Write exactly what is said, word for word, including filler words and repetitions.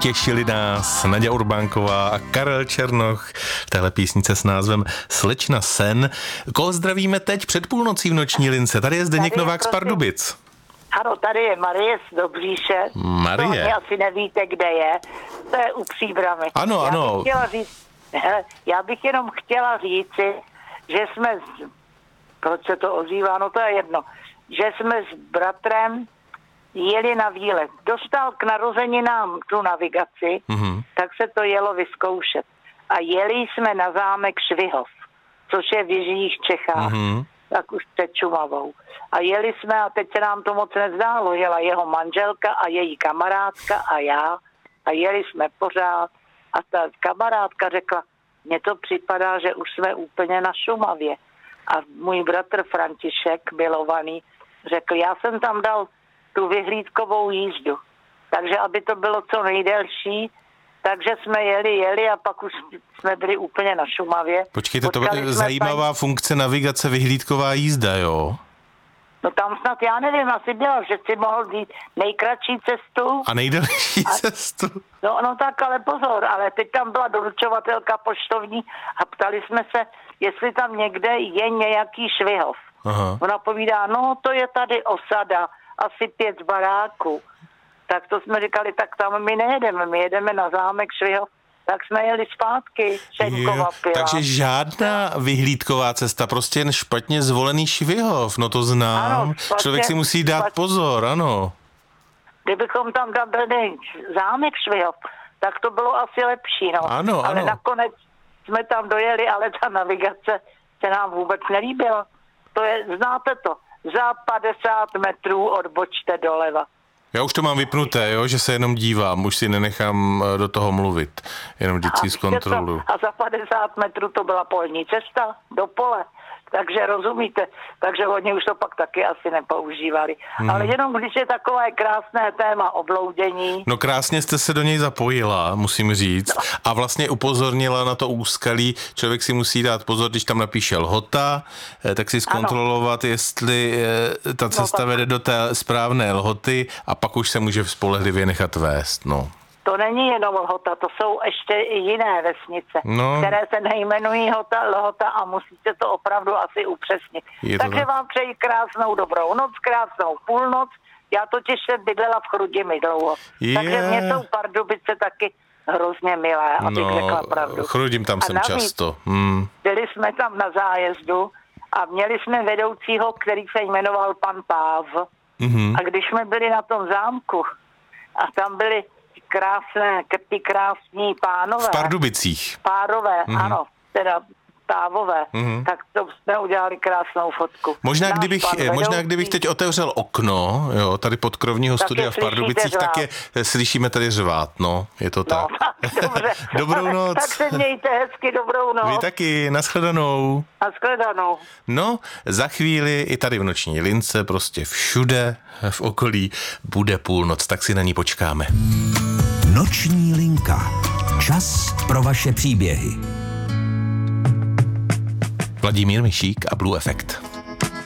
Těšili nás Naďa Urbánková a Karel Černoch v téhle písnice s názvem Slečna sen. Koho zdravíme teď před půlnocí v noční lince? Tady je Zdeněk Novák z Pardubic. Ano, tady je Marie z Dobříše. Marie. To asi nevíte, kde je. To je u Příbramy. Ano, já ano. Bych chtěla říct, já bych jenom chtěla říci, že jsme, s, proč se to ozývá, no to je jedno, že jsme s bratrem jeli na výlet. Dostal k narozeninám tu navigaci, mm-hmm. tak se to jelo vyzkoušet. A jeli jsme na zámek Švihov, což je v jižních Čechách, mm-hmm. tak už před Šumavou. A jeli jsme, a teď se nám to moc nezdálo, jela jeho manželka a její kamarádka a já. A jeli jsme pořád. A ta kamarádka řekla, mně to připadá, že už jsme úplně na Šumavě. A můj bratr František, milovaný, řekl, já jsem tam dal tu vyhlídkovou jízdu. Takže aby to bylo co nejdelší, takže jsme jeli, jeli a pak už jsme byli úplně na Šumavě. Počkejte, to je zajímavá paní... funkce navigace vyhlídková jízda, jo? No tam snad, já nevím, asi byla, že si mohl jít nejkratší cestu. A nejdelší a... cestu. No, no tak ale pozor, ale teď tam byla doručovatelka poštovní a ptali jsme se, jestli tam někde je nějaký Švihov. Aha. Ona povídá, no to je tady osada, asi pět baráků. Tak to jsme říkali, tak tam my nejedeme, my jedeme na zámek Švihov. Tak jsme jeli zpátky, Šeňkova pila. Takže žádná vyhlídková cesta, prostě jen špatně zvolený Švihov, no to znám. Ano, špatně, člověk si musí dát špatně. Pozor, ano. Kdybychom tam dali zámek Švihov, tak to bylo asi lepší, no. Ano, ale ano. nakonec jsme tam dojeli, ale ta navigace se nám vůbec nelíbila. To je, znáte to, za padesát metrů odbočte doleva. Já už to mám vypnuté, jo, že se jenom dívám, už si nenechám do toho mluvit, jenom vždycky zkontroluji. A za padesát metrů to byla polní cesta do pole, takže rozumíte, takže oni už to pak taky asi nepoužívali. Hmm. Ale jenom když je takové krásné téma obloudění. No krásně jste se do něj zapojila, musím říct, no. A vlastně upozornila na to úskalí, člověk si musí dát pozor, když tam napíše lhota, tak si zkontrolovat, ano. Jestli ta cesta no, vede do té správné lhoty a pak už se může spolehlivě nechat vést, no. To není jenom Lhota, to jsou ještě i jiné vesnice, no. které se nejmenují Hota, Lhota a musíte to opravdu asi upřesnit. Takže tak. Vám přeji krásnou dobrou noc, krásnou půlnoc. Já totiž jsem bydlela v Chrudimi dlouho. Yeah. Takže mě jsou Pardubice taky hrozně milé, abych no, řekla pravdu. Chrudim tam a jsem navíc, často. Hmm. Byli jsme tam na zájezdu a měli jsme vedoucího, který se jmenoval pan Páv. Mm-hmm. A když jsme byli na tom zámku a tam byli krásné, ty krásní pánové. V Pardubicích. Párové, mm-hmm. ano, teda pávové, mm-hmm. tak to jsme udělali krásnou fotku. Možná kdybych, možná kdybych teď otevřel okno, jo, tady podkrovního tak studia v Pardubicích, tak je slyšíme tady řvát, no, je to tak. No, tak dobře. Dobrou noc. Tak se mějte hezky, dobrou noc. Vy taky, nashledanou. Nashledanou. No, za chvíli i tady v noční lince, prostě všude v okolí bude půlnoc, tak si na ní počkáme. Noční linka. Čas pro vaše příběhy. Vladimír Mišík a Blue Effect.